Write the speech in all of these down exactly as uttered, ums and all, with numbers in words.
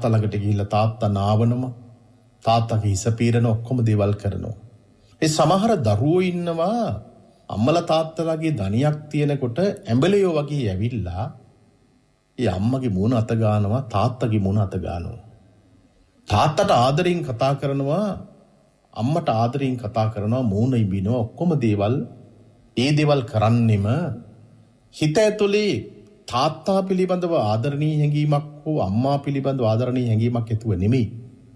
තාත්තා ළඟට ගිහිල්ලා තාත්තා නාවනවා. තාත්තගේ හිස පීරන ඔක්කොම දේවල් කරනවා. ඒ සමහර දරුවෝ ඉන්නවා අම්මලා තාත්තලාගේ ධනියක් තියෙනකොට ඇඹලියෝ වගේ ඇවිල්ලා ඒ අම්මගේ මුණ අත ගන්නවා තාත්තගේ මුණ අත ගන්නවා. තාත්තට ආදරෙන් කතා කරනවා අම්මට ආදරෙන් කතා කරනවා මූණ ඉබිනවා ඔක්කොම දේවල් ඒ දේවල් කරන්නෙම හිත ඇතුලේ තාත්තා පිළිබඳව ආදරණීය හැඟීමක් හෝ අම්මා පිළිබඳව ආදරණීය හැඟීමක් ඇතුව නෙමෙයි.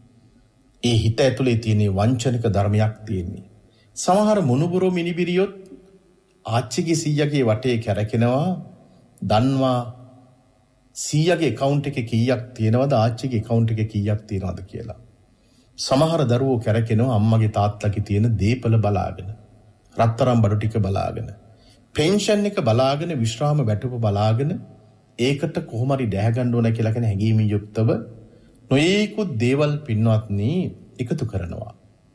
ඒ හිත ඇතුලේ තියෙන වංචනික ධර්මයක් තියෙන්නේ. සමහර මොනුබුරෝ මිනිබිරියොත් ආච්චිගේ සීයාගේ වටේ කැරකෙනවා දන්වා සීයාගේ account එකේ කීයක් තියෙනවද ආච්චිගේ account එකේ කීයක් තියෙනවද කියලා. සමහර දරුවෝ කැරකෙනවා අම්මගේ තාත්තගේ තියෙන දීපල බලාගෙන රත්තරන් බඩු ටික බලාගෙන පෙන්ෂන් එක බලාගෙන විශ්‍රාම වැටුප බලාගෙන ඒකට කොහොම හරි දැහ ගන්න ඕන කියලා කියන හැඟීමින් යුක්තව නොයේකුත් දේවල් පින්වත්නි එකතු කරනවා.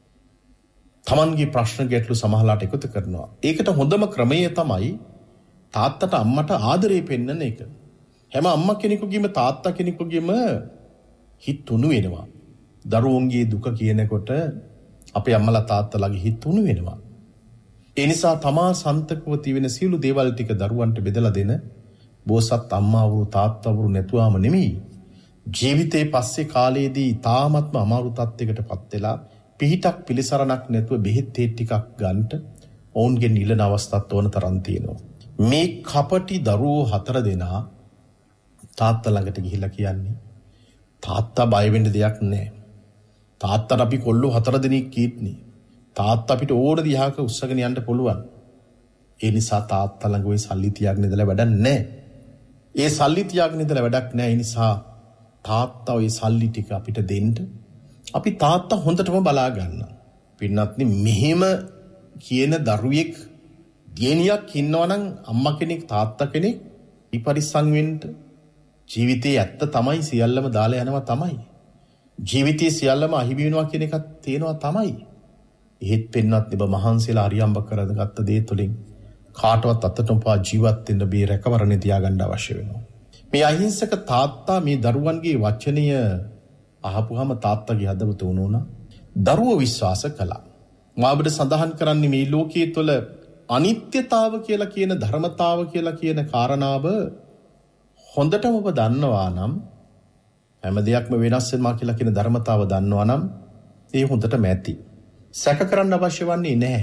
තමන්ගේ ප්‍රශ්න ගැටලු සමහරලාට එකතු කරනවා. ඒකට හොඳම ක්‍රමය තමයි තාත්තට අම්මට ආදරේ පෙන්වන එක. හැම අම්මා කෙනෙකුගේම තාත්තා කෙනෙකුගේම හිත තුනු වෙනවා. දරුවන්ගේ දුක කියනකොට අපේ අම්මලා තාත්තලාගේ හිත තුනු වෙනවා. ඒ නිසා තමා සන්තකව තියෙන සියලු දේවල් ටික දරුවන්ට බෙදලා දෙන බෝසත් අම්මාවරු තාත්තවරු නැතුවම නෙමෙයි. ජීවිතේ පස්සේ කාලයේදී තාමත්ම අමාරු තත්යකටපත් වෙලා පිහිටක් පිළිසරණක් නැතුව බෙහෙත් තේ ටිකක් ගන්නට ඔවුන්ගේ නිලන අවස්ථාත් ඕන තරම් තියෙනවා. මේ කපටි දරුවෝ හතර දෙනා තාත්තා ළඟට ගිහිල්ලා කියන්නේ තාත්තා බය වෙන්න දෙයක් නැහැ. තාත්තට අපි කොල්ලෝ හතර දෙනෙක් කීත්නේ. තාත්තා අපිට ඕන දිහාක උස්සගෙන යන්න පුළුවන්. ඒ නිසා තාත්තා ළඟ ওই සල්ලි තියාගෙන ඉඳලා වැඩක් නැහැ. ඒ සල්ලි තියාගෙන ඉඳලා වැඩක් නැහැ. ඒ නිසා තාත්තා ওই සල්ලි ටික අපිට දෙන්න. අපි තාත්තා හොඳටම බලා ගන්න. පින්නත්නි මෙහෙම කියන දරුවෙක් දියණියක් ඉන්නවනම් අම්මා කෙනෙක් තාත්තා කෙනෙක් ඉපරිස්සම් වෙන්න ජීවිතයේ ඇත්ත තමයි සියල්ලම දාලා යනවා තමයි. ජීවිතයේ සියල්ලම අහිමි වෙනවා කියන එකක් තේනවා තමයි. එහෙත් පින්නත් ඔබ මහන්සියලා අරියම්බ කරගත්ත දේ තුලින් කාටවත් අතටම පා ජීවත් වෙන්න බේ රැකවරණේ තියාගන්න අවශ්‍ය වෙනවා. මේ අහිංසක තාත්තා මේ දරුවන්ගේ වචනය අහපුවාම තාත්තගේ හදවත උණුණා. දරුවෝ විශ්වාස කළා. මාබට සඳහන් කරන්නේ මේ ලෝකයේ තුල අනිත්‍යතාව කියලා කියන ධර්මතාව කියලා කියන කාරණාව හොඳටම ඔබ දන්නවා නම් හැම දෙයක්ම වෙනස් වෙනවා කියලා කියන ධර්මතාව දන්නවා නම් ඒ හොඳටම ඇති. සැක කරන්න අවශ්‍ය වන්නේ නැහැ.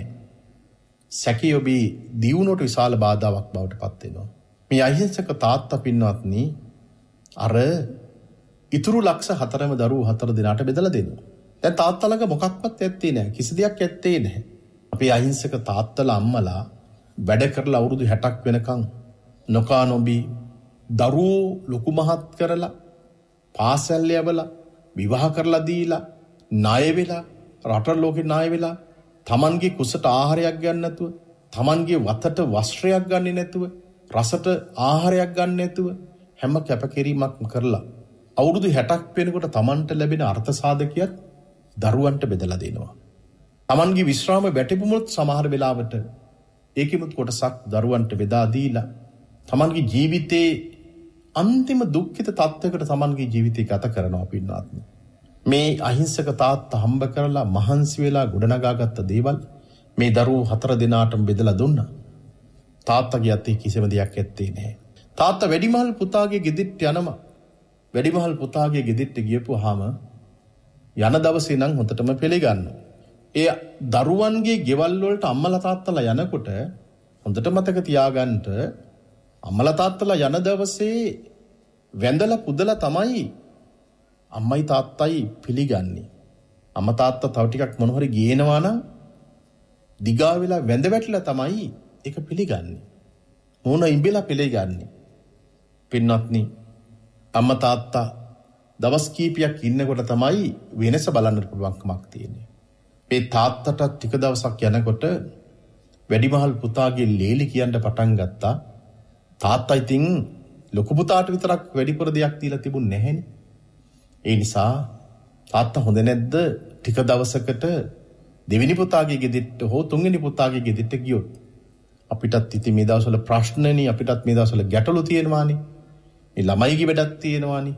සැකී ඔබේ දියුණුවට විශාල බාධාවක් බවට පත් වෙනවා. මේ අහිංසක තාත්තා පින්වත්නි අර ඉතුරු ලක්ෂ හතරම දරුවෝ හතර දිනකට බෙදලා දෙනවා. දැන් තාත්තා ළඟ මොකක්වත් ඇත්තේ නැහැ. කිසි දෙයක් ඇත්තේ නැහැ. අපේ අහිංසක තාත්තලා අම්මලා වැඩ කරලා අවුරුදු හැටක් වෙනකන් නොකා නොබී දරුවෝ ලොකු මහත් කරලා පාසල් යවලා විවාහ කරලා දීලා ණය වෙලා රට ලෝකේ ණය වෙලා තමන්ගේ කුසට ආහාරයක් ගන්න නැතුව තමන්ගේ වතට වස්ත්‍රයක් ගන්නේ නැතුව රසට ආහාරයක් ගන්න නැතුව හැම කැපකිරීමක්ම කරලා අවුරුදු හැටක් වෙනකොට තමන්ට ලැබෙන අර්ථ සාධකයක් දරුවන්ට බෙදලා දෙනවා. තමන්ගේ විශ්‍රාම වැටෙපුමුත් සමහර වෙලාවට ඒකෙමුත් කොටසක් දරුවන්ට බෙදා දීලා තමන්ගේ ජීවිතේ අන්තිම දුක්ඛිත තත්වයකට තමන්ගේ ජීවිතය ගත කරනවා පින්වත්නි. මේ අහිංසක තාත්තා හම්බ කරලා මහන්සි වෙලා ගොඩනගාගත්ත දේවල් මේ දරුවෝ හතර දෙනාටම බෙදලා දුන්නා. තාත්තගේ අතේ කිසිම දෙයක් ඇත්තේ නැහැ. තාත්තා වැඩිමහල් පුතාගේ ගෙදෙට්ට යනවා. වැඩිමහල් පුතාගේ ගෙදෙට්ට ගියපුවාම යන දවසේ නම් හොඳටම පිළිගන්නවා. ඒ දරුවන්ගේ ගෙවල් වලට අම්මලා තාත්තලා යනකොට හොඳට මතක තියාගන්න අම්මලා තාත්තලා යන දවසේ වැඳලා පුදලා තමයි අම්මයි තාත්තයි පිළිගන්නේ. අම්මා තාත්තා තව ටිකක් මොන හරි ගේනවා නම් දිගා වෙලා වැඳ වැටිලා තමයි ඒක පිළිගන්නේ. මොන ඉඹිලා පිළිගන්නේ. පින්වත්නි අම්මා තාත්තා දවස් කීපයක් ඉන්නකොට තමයි වෙනස බලන්න පුළුවන්කමක් තියෙන්නේ. මේ තාත්තට ටික දවසක් යනකොට වැඩිමහල් පුතාගේ ලේලි කියන්න පටන් ගත්තා. තාත්තා ඉතින් ලොකු පුතාට විතරක් වැඩිපුර දෙයක් දීලා තිබුණ නැහැනේ. ඒ නිසා තාත්තා හොඳ නැද්ද ටික දවසකට දෙවෙනි පුතාගේ ගෙදෙට්ට හෝ තුන්වෙනි පුතාගේ ගෙදෙට්ට ගියොත් අපිටත් ඉතින් මේ දවස්වල ප්‍රශ්නනේ අපිටත් මේ දවස්වල ගැටලු තියෙනවානේ. මේ ළමයිගේ වැඩක් තියෙනවානේ.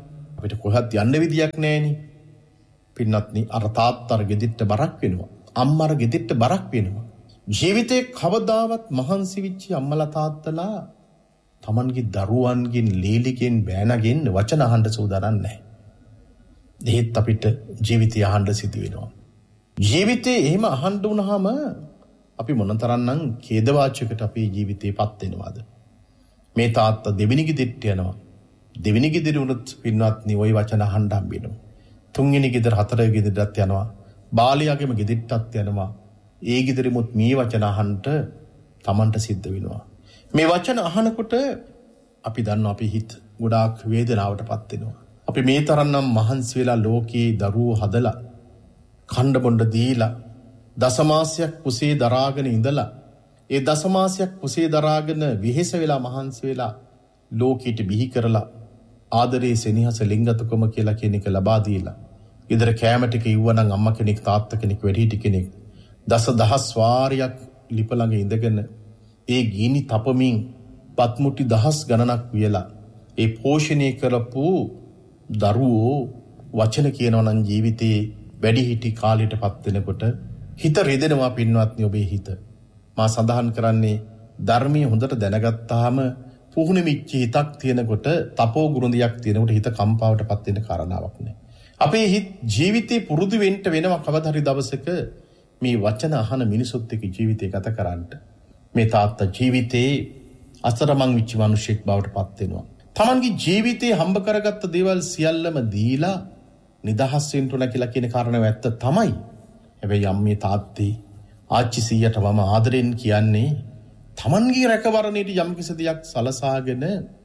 අපිට කොහෙවත් යන්න විදියක් නැහෙනේ. පින්නත්නි අර තාත්තර ගෙදිට බරක් වෙනවා. අම්මර ගෙදිට බරක් වෙනවා. ජීවිතේ කවදාවත් මහන්සි වෙච්ච අම්මලා තාත්තලා තමන්ගේ දරුවන්ගෙන් ලීලිගෙන් බෑනගෙන් වචන අහන්න සූදානම් නැහැ. දෙහෙත් අපිට ජීවිතය අහන්න සිදු වෙනවා. ජීවිතේ එහෙම අහන්න වුණාම අපි මොනතරම්නම් ඛේදවාචයකට අපේ ජීවිතේපත් වෙනවද? මේ තාත්තා දෙවෙනි ගෙදරට යනවා. දෙවෙනි ගෙදර උනත් පින්වත්නි ওই වචන අහන්න හම්බ වෙනවා. තුන්වෙනි ගෙදර හතරවෙනි ගෙදරටත් යනවා. බාලියාගේම ගෙදරටත් යනවා. ඒ ගෙදරෙමුත් මේ වචන අහන්න Tamanට සිද්ධ වෙනවා. මේ වචන අහනකොට අපි දන්නවා අපි හිත ගොඩාක් වේදනාවටපත් වෙනවා. අපි මේ තරම්නම් මහන්සි වෙලා ලෝකේ දරුවෝ හදලා කණ්ඩ බොණ්ඩ දීලා දසමාසයක් කුසේ දරාගෙන ඉඳලා ඒ දසමාසයක් කුසේ දරාගෙන විහෙස වෙලා මහන්සි වෙලා ලෝකෙට බිහි කරලා ආදරේ සෙනෙහස ලිංගතකම කියලා කියන එක ලබා දීලා ඊදර කැම ටික ඉව්වනම් අම්මා කෙනෙක් තාත්තා කෙනෙක් වැඩිහිටි කෙනෙක් දස දහස් වාරයක් ලිප ළඟ ඉඳගෙන ඒ ගිනි තපමින් පත්මුටි දහස් ගණනක් වියලා ඒ පෝෂණය කරපු දරුවෝ වචන කියනවා නම් ජීවිතේ වැඩිහිටි කාලයටපත් වෙනකොට හිත රිදෙනවා පින්වත්නි ඔබේ හිත. මා සඳහන් කරන්නේ ධර්මයේ හොඳට දැනගත්තාම පුහුණු මිච්ච හිතක් තියෙනකොට තපෝ ගුරුඳියක් තියෙනකොට හිත කම්පාවටපත් වෙන කාරණාවක් නෑ. අපේ හිත ජීවිතේ පුරුදු වෙන්න වෙනවා කවදා හරි දවසක මේ වචන අහන මිනිසුත් එක්ක ජීවිතේ ගත කරන්න. මේ තාත්තා ජීවිතේ අසරමං විච්ච මිනිසෙක් බවට පත් වෙනවා. තමන්ගේ ජීවිතේ හම්බ කරගත්ත දේවල් සියල්ලම දීලා නිදහස් වෙන්න උන කියලා කියන කාරණාව ඇත්ත තමයි. හැබැයි අම්මේ තාත්තේ ආච්චි සීයට වම ආදරෙන් කියන්නේ තමන්ගේ රැකවරණයට යම් කිසි දෙයක් සලසාගෙන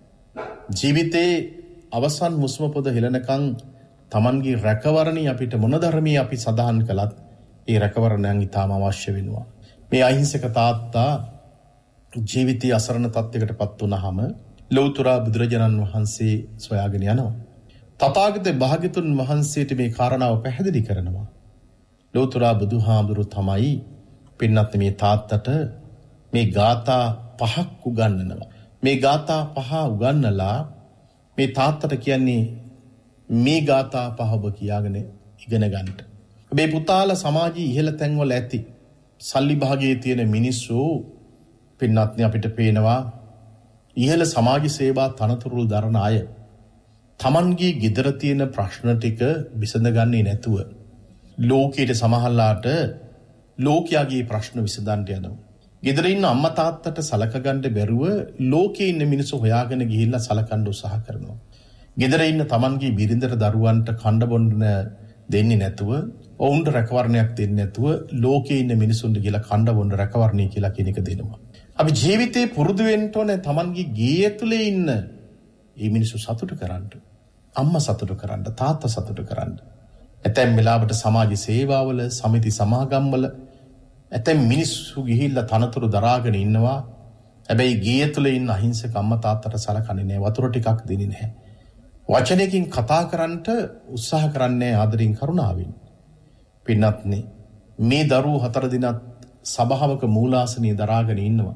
ජීවිතේ අවසන් හුස්ම පොද හෙලනකන් තමන්ගේ රැකවරණي අපිට මොන ධර්මයේ අපි සදාහන් කළත් ඒ රැකවරණයන් ඊටම අවශ්‍ය වෙනවා. මේ අහිංසක තාත්තා ජීවිතයේ අසරණ තත්යකටපත් වුණාම ලෞතර බුදුරජාණන් වහන්සේ සොයාගෙන යනවා. තථාගත භාග්‍යතුන් වහන්සේට මේ කාරණාව පැහැදිලි කරනවා. ලෞතර බුදුහාමුදුරු තමයි පින්නත් මේ තාත්තට මේ ගාථා පහක් උගන්වනවා. මේ ගාථා පහ උගන්වලා මේ තාත්තට කියන්නේ මේ ගාථා පහ ඔබ කියාගෙන ඉගෙන ගන්න. මේ පුතාලා සමාජයේ ඉහළ තැන්වල ඇති සල්ලි භාගයේ තියෙන මිනිස්සු පින්නත්නි අපිට පේනවා ඉහළ සමාජ සේවා තනතුරු දරන අය තමන්ගේ ගෙදර තියෙන ප්‍රශ්න ටික විසඳගන්නේ නැතුව ලෝකයේ සමහරලාට ලෝකයාගේ ප්‍රශ්න විසඳන්න යනවා. ගෙදර ඉන්න අම්මා තාත්තට සලක ගන්න බැරුව ලෝකේ ඉන්න මිනිස්සු හොයාගෙන ගිහිල්ලා සලකන්න උත්සාහ කරනවා. ගෙදර ඉන්න තමන්ගේ බිරිඳට දරුවන්ට කණ්ඩ බොන්න දෙන්නේ නැතුව ඔවුන්ට රැකවරණයක් දෙන්නේ නැතුව ලෝකේ ඉන්න මිනිසුන්ට කියලා කණ්ඩ බොන්න රැකවරණය කියලා කියන එක දෙනවා. අපි ජීවිතේ පුරුදු වෙන්න ඕනේ තමන්ගේ ගේ ඇතුලේ ඉන්න මේ මිනිස්සු සතුට කරන්න. අම්මා සතුට කරන්න, තාත්තා සතුට කරන්න. ඇතැම් වෙලාවට සමාජ සේවාවල, සමිති සමාගම්වල ඇතැම් මිනිස්සු ගිහිල්ලා තනතුරු දරාගෙන ඉන්නවා. හැබැයි ගේ ඇතුලේ ඉන්න අහිංසක අම්මා තාත්තට සලකන්නේ නැහැ. වතුර ටිකක් දෙන්නේ නැහැ. වචනයකින් කතා කරන්නට උත්සාහ කරන්නේ ආදරෙන් කරුණාවෙන්. පින්වත්නි මේ දරුවෝ හතර දිනක් සභාවක මූලාසනයේ දරාගෙන ඉන්නවා.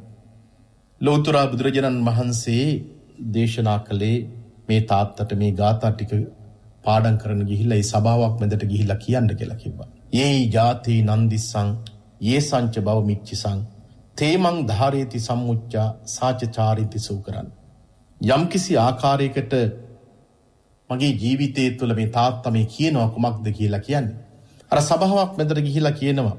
ලෞතර බුදුරජාණන් වහන්සේ දේශනා කළේ මේ තාත්තට මේ ගාථා ටික පාඩම් කරන්න ගිහිල්ලා ඒ සභාවක් මැදට ගිහිල්ලා කියන්න කියලා කිව්වා. "යේයි ජාති නන්දිස්සං යේ සංච බව මිච්චිසං තේමං ධාරේති සම්මුච්චා සාචචාරිති සූකරන්." යම්කිසි ආකාරයකට මගේ ජීවිතය තුළ මේ තාත්තා මේ කියනවා කුමක්ද කියලා කියන්නේ. අර සභාවක් මැදට ගිහිල්ලා කියනවා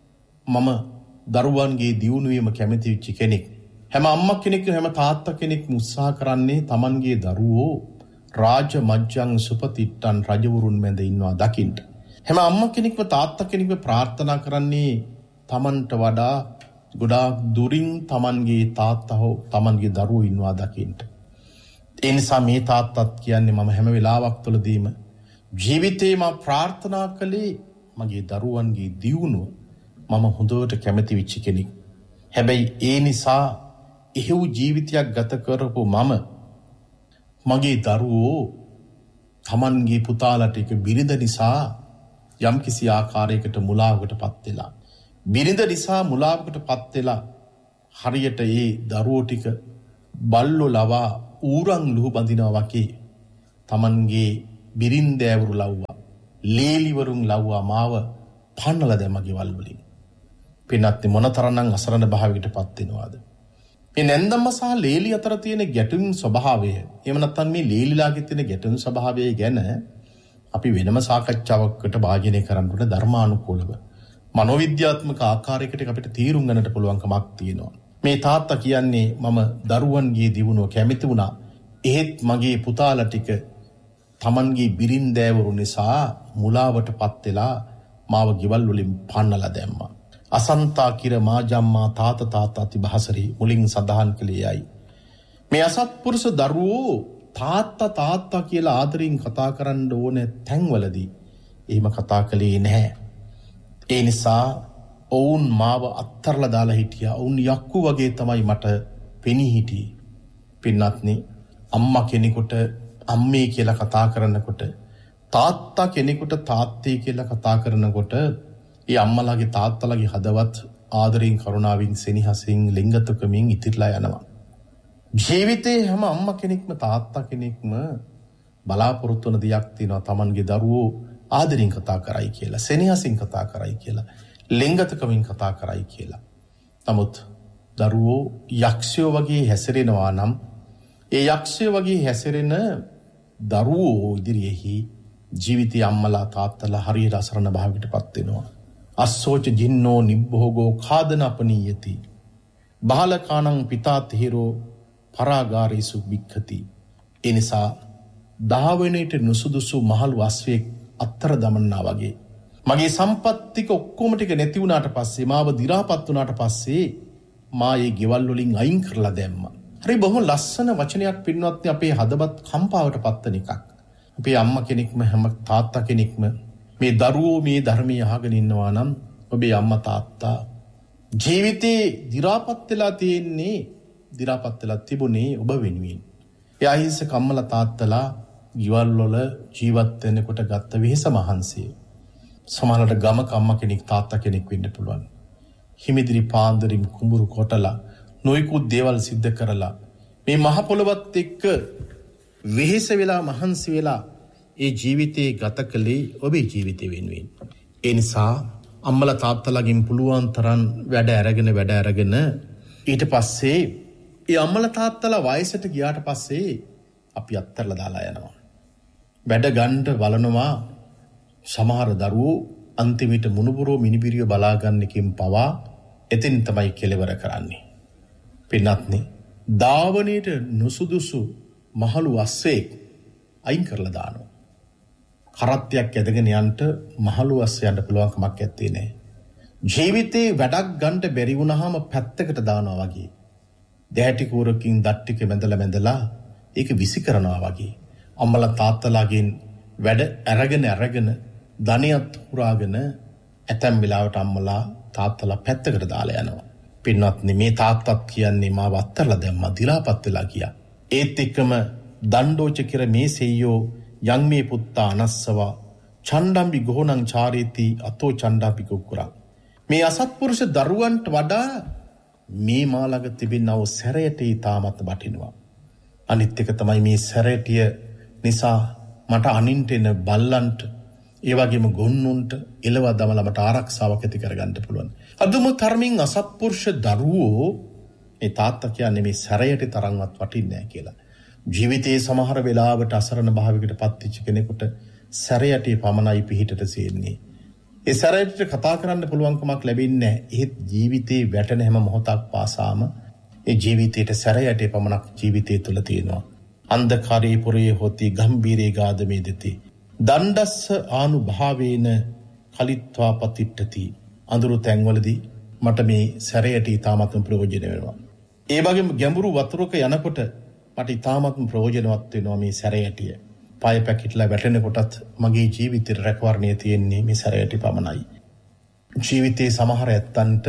මම දරුවන්ගේ දියුණුවීම කැමති වෙච්ච කෙනෙක්. හැම අම්මා කෙනෙක් හැම තාත්තා කෙනෙක් උත්සාහ කරන්නේ තමන්ගේ දරුවෝ රාජ මජ්ජං සුපතිට්ටන් රජවරුන් මැද ඉන්නවා දකින්න. හැම අම්මා කෙනෙක්ම තාත්තා කෙනෙක්ම ප්‍රාර්ථනා කරන්නේ තමන්ට වඩා ගොඩාක් දුරින් තමන්ගේ තාත්තා හෝ තමන්ගේ දරුවෝ ඉන්නවා දකින්න. ඒ නිසා මේ තාත්තත් කියන්නේ මම හැම වෙලාවක් තුළදීම ජීවිතේ මම ප්‍රාර්ථනා කළේ මගේ දරුවන්ගේ දියුණුව මම හොඳට කැමති වෙච්ච කෙනෙක්. හැබැයි ඒ නිසා එහෙව් ජීවිතයක් ගත කරපු මම මගේ දරුවෝ තමන්ගේ පුතාලට එක බිරිඳ නිසා යම්කිසි ආකාරයකට මුලාවකටපත් වෙලා බිරිඳ නිසා මුලාවකටපත් වෙලා හරියට ඒ දරුවෝ ටික බල්ලෝ ලවා ඌරන් ලුහු බඳිනවා වගේ තමන්ගේ බිරින්දෑවරු ලව්වා. ලේලිවරුන් ලව්වා මාව පන්නල දැම්ම ගෙවල් වලින්. පින්වත්නි මොනතරම්නම් අසරණ භාවයකට පත් වෙනවද? මේ නැන්දම්ම සහ ලේලි අතර තියෙන ගැටුම් ස්වභාවය, එහෙම නැත්නම් මේ ලේලිලාගේ තියෙන ගැටුම් ස්වභාවය ගැන අපි වෙනම සාකච්ඡාවකට භාජනය කරන්න ඕන ධර්මානුකූලව. මනෝවිද්‍යාත්මක ආකාරයකට අපිට තීරුම් ගන්නට පුළුවන්කමක් තියෙනවා. මේ තාත්තා කියන්නේ මම දරුවන්ගේ දියුණුව කැමති වුණා. එහෙත් මගේ පුතාලා ටික තමන්ගේ බිරින්දෑවරු නිසා මුලාවටපත් වෙලා මාව ගෙවල් වලින් පන්නලා දැම්මා. අසන්තා කිර මාජම්මා තාත තාතාති බහසරි මුලින් සඳහන් කළේයයි. මේ අසත්පුරුෂ දරුවෝ තාත්තා තාත්තා කියලා ආදරෙන් කතා කරන්න ඕන තැන්වලදී එහෙම කතා කළේ නැහැ. ඒ නිසා ඔවුන් මාව අත්තරලා දාලා හිටියා. ඔවුන් යක්කු වගේ තමයි මට පෙනී හිටියේ. පින්වත්නි, අම්මා කෙනෙකුට අම්මේ කියලා කතා කරනකොට, තාත්තා කෙනෙකුට තාත්තේ කියලා කතා කරනකොට, ඒ අම්මලාගේ තාත්තලාගේ හදවත් ආදරයෙන් කරුණාවෙන් සෙනෙහසින් ලිංගතුකමින් ඉතිරලා යනවා. ජීවිතේ හැම අම්මා කෙනෙක්ම තාත්තා කෙනෙක්ම බලාපොරොත්තු වන දෙයක් තියෙනවා. Tamanගේ දරුවෝ ආදරෙන් කතා කරයි කියලා, සෙනෙහසින් කතා කරයි කියලා, ලිංගතුකමින් කතා කරයි කියලා. නමුත් දරුවෝ යක්ෂයෝ වගේ හැසිරෙනවා නම් ඒ යක්ෂයෝ වගේ හැසිරෙන දරුවෝ ඉදිරියේහි ජීවිතය අම්මලා තාත්තලා හරියට අසරණ භාවයකට පත් වෙනවා. අස්සෝච ජින්නෝ නිබ්බෝගෝ කාදන අපනීයති බාලකානං පිතා තිහිරෝ පරාගාරීසු බික්ඛති. ඒ නිසා දහවෙනිට නුසුදුසු මහලු අස්වෙක් අත්තර දමන්නා වගේ මගේ සම්පත්තික ඔක්කොම ටික නැති වුණාට පස්සේ, මාව දි รา පත් වුණාට පස්සේ මා ඒ ගෙවල් වලින් අයින් කරලා දැම්මා. හරි බොහොම ලස්සන වචනයක් පින්වත්නි. අපේ හදවත් කම්පාවට පත්වන එකක්. අපේ අම්මා කෙනෙක්ම හැම තාත්තා කෙනෙක්ම මේ දරුවෝ මේ ධර්මයේ අහගෙන ඉන්නවා නම් ඔබේ අම්මා තාත්තා ජීවිතේ දි รา පත් වෙලා තියෙන්නේ, දි รา පත් වෙලා තිබුණේ ඔබ වෙනුවෙන්. ඒ අහිංසක අම්මලා තාත්තලා ගෙවල් වල ජීවත් වෙනකොට ගත්ත වෙහස මහන්සිය. සමහරවිට ගමක අම්මා කෙනෙක් තාත්තා කෙනෙක් වෙන්න පුළුවන්. හිමිදිරි පාන්දරින් කුඹුරු කොටලා නොයිකුත් දේවල් සිද්ධ කරලා මේ මහ පොළවත් එක්ක වෙහෙස වෙලා මහන්සි වෙලා ඒ ජීවිතේ ගත කළේ ඔබේ ජීවිතේ වෙනුවෙන්. ඒ නිසා අම්මලා තාත්තලාගෙන් පුළුවන් තරම් වැඩ අරගෙන වැඩ අරගෙන ඊට පස්සේ ඒ අම්මලා තාත්තලා වයසට ගියාට පස්සේ අපි අත්තරලා දාලා යනවා. වැඩ ගන්න බලනවා. සමහර දරුවෝ අන්තිමට මුණුබුරෝ මිනිබිරිය බලා ගන්න එකෙන් පවා එතෙන් තමයි කෙලවර කරන්නේ. පින්වත්නි, ධාවනයේට නුසුදුසු මහලු අස්සෙක් අයින් කරලා දානවා. කරත්තයක් ඇදගෙන යන්න මහලු අස්සයන්ට පුළුවන් කමක් නැත්තේ නේ. ජීවිතේ වැඩක් ගන්න බැරි වුණාම පැත්තකට දානවා වගේ. දැටි කූරකින් දත් ටික මැදලා මැදලා ඒක විසි කරනවා වගේ. අම්මලා තාත්තලාගෙන් වැඩ අරගෙන අරගෙන ධනියත් හුරාගෙන ඇතැම් වෙලාවට අම්මලා තාත්තලා පැත්තකට දාලා යනවා. පින්වත්නි, මේ තාත්තත් කියන්නේ මාව අත්තරලා දැම්මා, දි รา පත් වෙලා ගියා. ඒත් එක්කම දණ්ඩෝච කිර මේ සෙය්‍යෝ යං මේ පුත්තා අනස්සවා චණ්ඩම්බි ගෝණං චාරේති අතෝ චණ්ඩාපි කුක්කුරා. මේ අසත්පුරුෂ දරුවන්ට වඩා මේ මාළඟ තිබෙනව සැරයටි තාමත් වටිනවා. අනිත් එක තමයි මේ සැරයටිය නිසා මට අනින්ට එන බල්ලන්ට, ඒ වගේම ගොන්නුන්ට එලවා දමලා මට ආරක්ෂාවක් ඇති කරගන්න පුළුවන්. අදුම තරමින් අසත්පුරුෂ දරුවෝ මේ තාත්තා කියන්නේ මේ සැරයට තරම්වත් වටින්නේ නැහැ කියලා. ජීවිතයේ සමහර වෙලාවට අසරණ භාවයකට පත්වෙච්ච කෙනෙකුට සැරයටේ පමණයි පිහිටට සෙන්නේ. ඒ සැරයට කතා කරන්න පුළුවන්කමක් ලැබෙන්නේ නැහැ. ඒත් ජීවිතේ වැටෙන හැම මොහොතක් පාසාම ඒ ජීවිතේට සැරයටේ පමණක් ජීවිතය තුළ තියෙනවා. අන්ධකාරේ පුරේ හොති ගම්බීරේ ගාදමේ දෙති දණ්ඩස්ස ආනුභාවේන කලිත්වා පතිට්ඨති. අඳුරු තැන්වලදී මට මේ සැරයට ඉතාමත්ම ප්‍රයෝජන වෙනවා. ඒ වගේම ගැඹුරු වතුරක යනකොට මට ඉතාමත්ම ප්‍රයෝජනවත් වෙනවා මේ සැරයටිය. පය පැකිටලා වැටෙන කොටත් මගේ ජීවිතේ රැකවරණය තියෙන්නේ මේ සැරයටි පමණයි. ජීවිතේ සමහර ඇත්තන්ට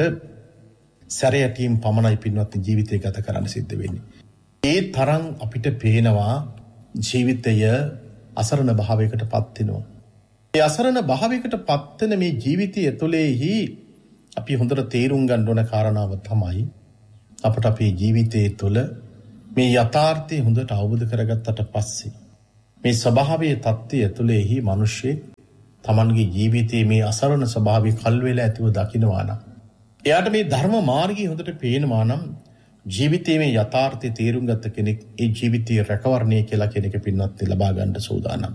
සැරයටින් පමණයි පින්වත් ජීවිතය ගත කරන්න සිද්ධ වෙන්නේ. ඒ තරම් අපිට පේනවා ජීවිතය අසරණ භාවයකට පත් වෙනවා. ඒ අසරණ භාවයකට පත් වෙන මේ ජීවිතය ඇතුළේහි අපි හොඳට තේරුම් ගන්න ඕන කාරණාව තමයි අපට අපේ ජීවිතයේ තුළ මේ යථාර්ථය හොඳට අවබෝධ කරගත්තට පස්සේ මේ ස්වභාවයේ தත්ත්වය ඇතුළේහි මිනිස්සේ තමන්ගේ ජීවිතයේ මේ අසරණ ස්වභාවය කල් වේලා ඇතිව දකින්නවා නම් එයාට මේ ධර්ම මාර්ගය හොඳට පේනවා නම් ජීවිතයේ මේ යථාර්ථය තේරුම් ගත්ත කෙනෙක් ඒ ජීවිතයේ රැකවරණය කියලා කෙනෙක් පින්වත් ලබා ගන්න සූදානම්.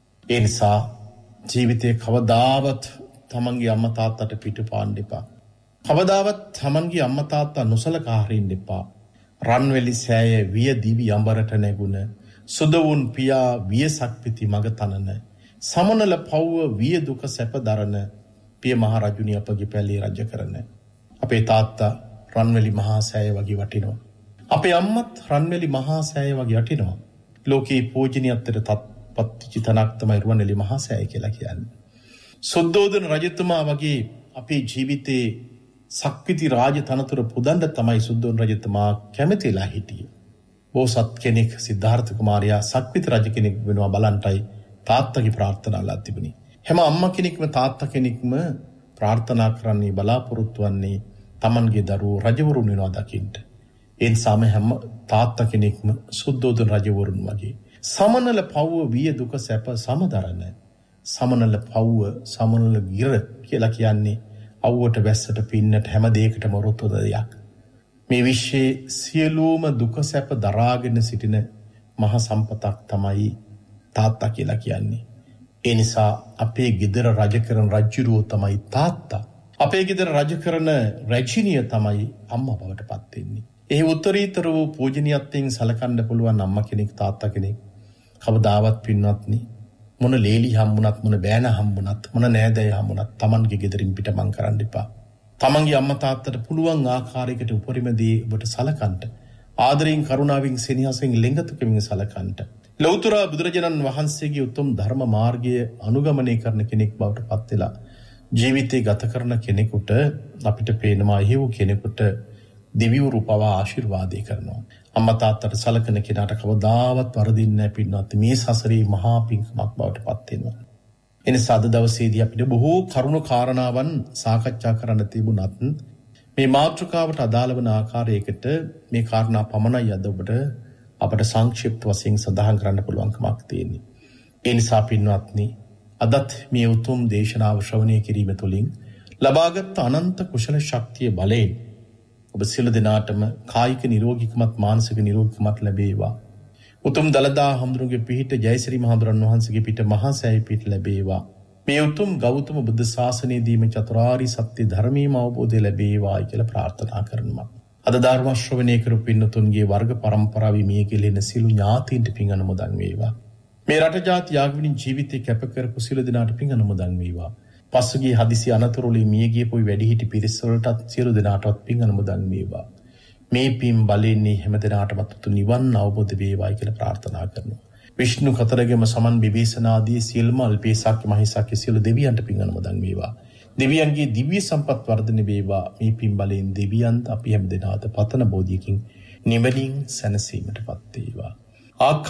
ඒ නිසා ජීවිතේ කවදාවත් තමන්ගේ අම්මා තාත්තට පිටුපාන්න එපා. කවදාවත් තමන්ගේ අම්මා තාත්තා නොසලකා හරින්න එපා. රන්වැලි සෑය විය දිවි අඹරට නැගුණ සුදවුන් පියා වියසක් පිති මග තනන සමනල පව්ව විය දුක සැප දරන පිය මහ රජුනි අපගේ පැලේ රජ කරන අපේ තාත්තා රන්වැලි මහා සෑය වගේ වටිනවා. අපේ අම්මත් රන්වැලි මහා සෑය වගේ වටිනවා. ලෝකේ පූජනීයත්වයට තත්පත් චිතනක් තමයි රන්වැලි මහා සෑය කියලා කියන්නේ. සුද්ධෝදන රජතුමා වගේ අපේ ජීවිතේ සක්විති රාජ තනතුර පුදන්න තමයි සුද්ධෝදන රජතුමා කැමතිලා හිටියේ. බෝසත් කෙනෙක් සිද්ධාර්ථ කුමාරයා සක්විති රජ කෙනෙක් වෙනවා බලන්ටයි තාත්තගේ ප්‍රාර්ථනාවලා තිබුණේ. හැම අම්මා කෙනෙක්ම තාත්තා කෙනෙක්ම ප්‍රාර්ථනා කරන්නේ බලාපොරොත්තු වෙන්නේ තමන්ගේ දරුවෝ රජවරුන් වෙනවා දකින්න. ඒ නිසාම හැම තාත්තා කෙනෙක්ම සුද්ධෝදන රජවරුන් වගේ සමනල පව්ව විය දුක සැප සමදරන සමනල පව්ව සමනල ගිර කියලා කියන්නේ අවුවට වැස්සට පින්නට හැම දෙයකටම රොත්තු දෙයක්. මේ විශ්වයේ සියලුම දුක සැප දරාගෙන සිටින මහ සම්පතක් තමයි තාත්තා කියලා කියන්නේ. ඒ නිසා අපේ ගෙදර රජ කරන රජුරෝ තමයි තාත්තා. අපේ ගෙදර රජ කරන රැජිනිය තමයි අම්මා බවට පත් වෙන්නේ. ඒ උත්තරීතර වූ පූජනීයත්වයෙන් සලකන්න පුළුවන් අම්මා කෙනෙක් තාත්තා කෙනෙක් කවදාවත් පින්වත්නි මොන ලේලි හම්බුණත් මොන බෑන හම්බුණත් මොන නෑදෑය හම්බුණත් Tamanගේ ගෙදරින් පිටමං කරන්න එපා. Tamanගේ අම්මා තාත්තට පුළුවන් ආකාරයකට උපරිම දේ ඔබට සලකන්න. ආදරයෙන් කරුණාවෙන් සෙනෙහසෙන් ලෙංගතුකමින් සලකන්න. ලෞතර බුදුරජාණන් වහන්සේගේ උතුම් ධර්ම මාර්ගය අනුගමනය කරන කෙනෙක් බවට පත් වෙලා ජීවිතේ ගත කරන කෙනෙකුට අපිට පේනවා එහෙව් කෙනෙකුට දෙවිවරු පවා ආශිර්වාදේ කරනවා. අම්මා තාත්තට සලකන කෙනාට කවදාවත් වරදින්නේ නැහැ පින්වත්. මේ සසරේ මහා පිංකමක් බවට පත් වෙනවා. එනිසා අද දවසේදී අපිට බොහෝ කරුණු කාරණාවන් සාකච්ඡා කරන්න තිබුණත් මේ මාතෘකාවට අදාළ වන ආකාරයකට මේ කාරණා පමණයි අද ඔබට අපට සංක්ෂිප්ත වශයෙන් සඳහන් කරන්න පුළුවන්කමක් තියෙන්නේ. ඒ නිසා පින්වත්නි අදත් මේ උතුම් දේශනාව ශ්‍රවණය කිරීම තුළින් ලබාගත් අනන්ත කුශල ශක්තිය බලයෙන් ඔබ සියලු දෙනාටම කායික නිරෝගීකමත් මානසික නිරෝගීකමත් ලැබේවා. උතුම් දලදා හඳුරුගේ පිහිට ජයශ්‍රී මහඳුරන් වහන්සේගේ පිට මහා සෑය පිට ලැබේවා. මේ උතුම් ගෞතම බුද්ධ ශාසනයේදීම චතුරාර්ය සත්‍ය ධර්මීය අවබෝධය ලැබේවායි කියලා ප්‍රාර්ථනා කරනවා. අද ධර්ම ශ්‍රවණය කරපු පින්නතුන්ගේ වර්ග පරම්පරාවේ මේ කෙලෙන සිළු ඥාතීන්ට පින් අනුමෝදන් වේවා. මේ රට ජාති යාගවිනින් ජීවිතේ කැප කරපු සිළු දෙනාට පින් අනුමෝදන් වේවා. පසුගිය හදිසි අනතුරුවලින් මිය ගියපු වැඩිහිටි පිරිස වලටත් සියලු දෙනාටවත් පින් අනුමෝදන් වේවා. මේ පින් බලයෙන් හැම දෙනාටමත් උතුම් නිවන් අවබෝධ වේවායි කියලා ප්‍රාර්ථනා කරනවා. විෂ්ණු කතරගම සමන් විවේසනාදී සියලුම අල්පේසාක්‍ය මහේසාක්‍ය සියලු දෙවියන්ට පින් අනුමෝදන් වේවා. දෙවියන්ගේ දිව්‍ය සම්පත් වර්ධනය වේවා. මේ පින් බලයෙන් දෙවියන්ට අපි හැම දෙනාට පතන බෝධියකින් නිවනින් සැනසීමටපත් වේවා.